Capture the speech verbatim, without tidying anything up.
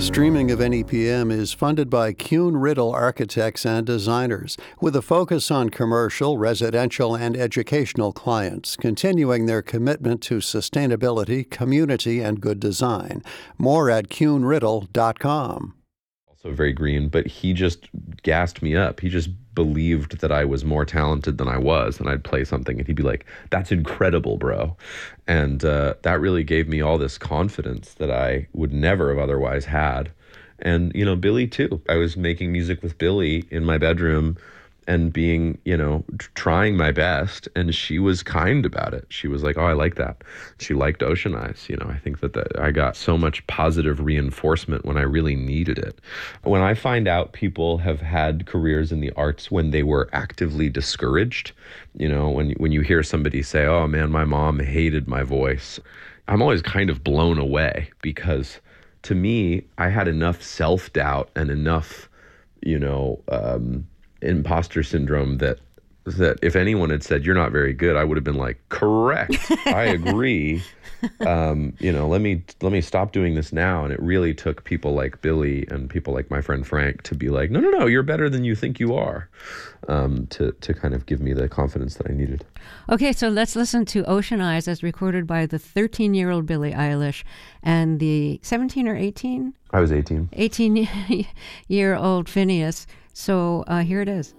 Streaming of N E P M is funded by Kuhn Riddle Architects and Designers, with a focus on commercial, residential, and educational clients, continuing their commitment to sustainability, community, and good design. More at kuhn riddle dot com. Also very green, but he just gassed me up. He just believed that I was more talented than I was, and I'd play something and he'd be like, "That's incredible, bro." And uh, that really gave me all this confidence that I would never have otherwise had. And, you know, Billy too. I was making music with Billy in my bedroom and being, you know, tr- trying my best. And she was kind about it. She was like, "Oh, I like that." She liked Ocean Eyes. You know, I think that, that I got so much positive reinforcement when I really needed it. When I find out people have had careers in the arts when they were actively discouraged, you know, when, when you hear somebody say, "Oh man, my mom hated my voice," I'm always kind of blown away, because to me, I had enough self-doubt and enough, you know, um, imposter syndrome that that if anyone had said, "You're not very good," I would have been like, "Correct, I agree. um, you know, let me let me stop doing this now." And it really took people like Billy and people like my friend Frank to be like, "No, no, no, you're better than you think you are," um, to to kind of give me the confidence that I needed. Okay, so let's listen to Ocean Eyes as recorded by the thirteen-year-old Billie Eilish and the seventeen or eighteen? I was eighteen. eighteen-year-old Phineas. So uh, here it is.